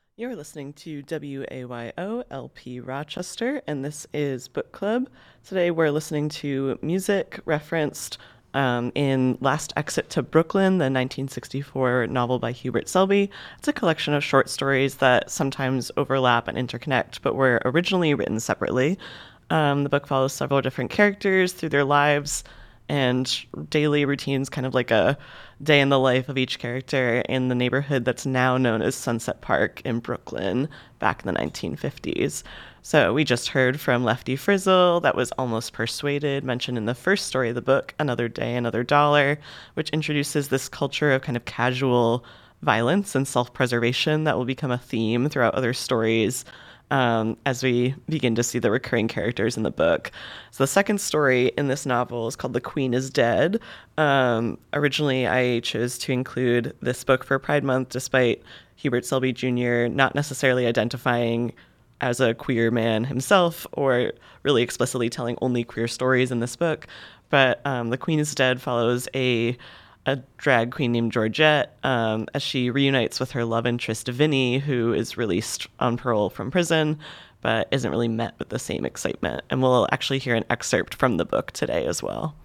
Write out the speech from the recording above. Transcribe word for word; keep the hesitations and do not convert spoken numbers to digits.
You're listening to W A Y O L P Rochester, and this is Book Club. Today we're listening to music referenced um, in Last Exit to Brooklyn, the nineteen sixty-four novel by Hubert Selby. It's a collection of short stories that sometimes overlap and interconnect, but were originally written separately. Um, the book follows several different characters through their lives and daily routines, kind of like a day in the life of each character in the neighborhood that's now known as Sunset Park in Brooklyn back in the nineteen fifties. So we just heard from Lefty Frizzle, that was Almost Persuaded, mentioned in the first story of the book, Another Day, Another Dollar, which introduces this culture of kind of casual violence and self preservation that will become a theme throughout other stories um, as we begin to see the recurring characters in the book. So the second story in this novel is called The Queen is Dead. Um, originally, I chose to include this book for Pride Month, despite Hubert Selby Junior not necessarily identifying as a queer man himself or really explicitly telling only queer stories in this book. But um, The Queen is Dead follows a a drag queen named Georgette um, as she reunites with her love interest Vinny, who is released on parole from prison, but isn't really met with the same excitement. And we'll actually hear an excerpt from the book today as well.